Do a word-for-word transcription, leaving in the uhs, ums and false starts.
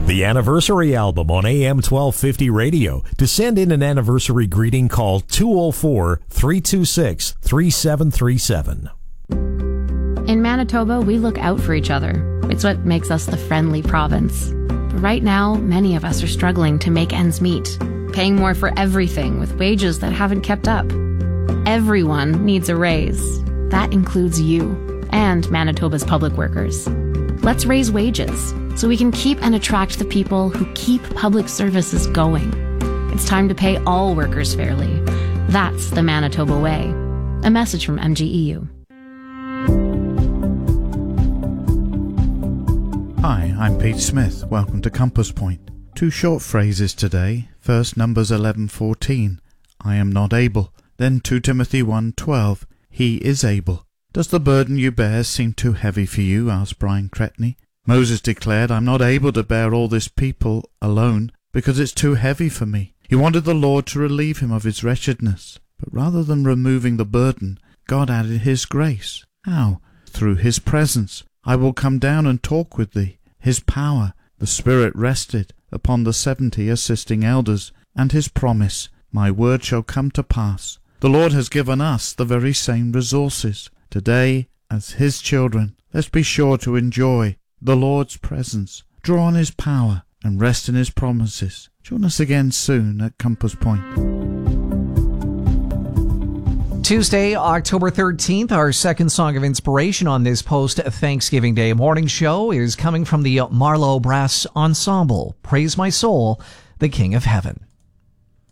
The Anniversary Album on A M twelve fifty radio. To send in an anniversary greeting, call two oh four, three two six, three seven three seven. In Manitoba, we look out for each other. It's what makes us the friendly province. But right now, many of us are struggling to make ends meet, paying more for everything with wages that haven't kept up. Everyone needs a raise. That includes you and Manitoba's public workers. Let's raise wages so we can keep and attract the people who keep public services going. It's time to pay all workers fairly. That's the Manitoba way. A message from M G E U. Hi, I'm Pete Smith. Welcome to Compass Point. Two short phrases today. First, Numbers eleven fourteen. I am not able. Then Second Timothy one twelve. He is able. Does the burden you bear seem too heavy for you? Asked Brian Cretney. Moses declared, I'm not able to bear all this people alone because it's too heavy for me. He wanted the Lord to relieve him of his wretchedness. But rather than removing the burden, God added his grace. How? Through his presence. I will come down and talk with thee. His power. The Spirit rested upon the seventy assisting elders, and his promise, my word shall come to pass. The Lord has given us the very same resources. Today, as his children, let's be sure to enjoy the Lord's presence, draw on his power, and rest in his promises. Join us again soon at Compass Point. Tuesday, October thirteenth, our second song of inspiration on this post-Thanksgiving Day morning show is coming from the Marlowe Brass Ensemble. Praise My Soul, the King of Heaven.